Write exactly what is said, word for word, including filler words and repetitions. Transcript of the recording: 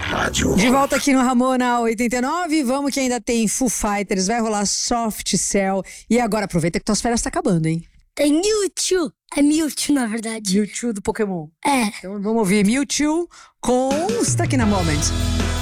rádio. De volta aqui no Ramona oitenta e nove, vamos que ainda tem Foo Fighters, vai rolar Soft Cell. E agora aproveita que tuas férias tá acabando, hein? Tem Mewtwo, é Mewtwo na verdade. Mewtwo do Pokémon. É. Então vamos ouvir Mewtwo com Stuck in a Moment.